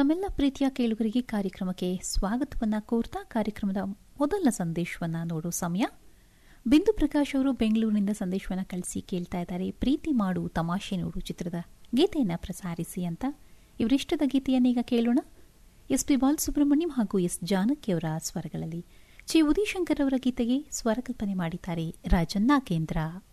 ನಮ್ಮೆಲ್ಲ ಪ್ರೀತಿಯ ಕೇಳುಗರಿಗೆ ಕಾರ್ಯಕ್ರಮಕ್ಕೆ ಸ್ವಾಗತವನ್ನ ಕೋರ್ತಾ ಕಾರ್ಯಕ್ರಮದ ಮೊದಲ ಸಂದೇಶವನ್ನ ನೋಡೋ ಸಮಯ. ಬಿಂದು ಪ್ರಕಾಶ್ ಅವರು ಬೆಂಗಳೂರಿನಿಂದ ಸಂದೇಶವನ್ನ ಕಳಿಸಿ ಕೇಳ್ತಾ ಇದ್ದಾರೆ, ಪ್ರೀತಿ ಮಾಡು ತಮಾಷೆ ನೋಡು ಚಿತ್ರದ ಗೀತೆಯನ್ನ ಪ್ರಸಾರಿಸಿ ಅಂತ. ಇವರಿಷ್ಟದ ಗೀತೆಯನ್ನೀಗ ಕೇಳೋಣ. ಎಸ್ ಪಿ ಬಾಲಸುಬ್ರಹ್ಮಣ್ಯಂ ಹಾಗೂ ಎಸ್ ಜಾನಕಿಯವರ ಸ್ವರಗಳಲ್ಲಿ. ಚಿ ಉದಯಶಂಕರ್ ಅವರ ಗೀತೆಗೆ ಸ್ವರಕಲ್ಪನೆ ಮಾಡಿದ್ದಾರೆ ರಾಜನ್ ನಾಗೇಂದ್ರ.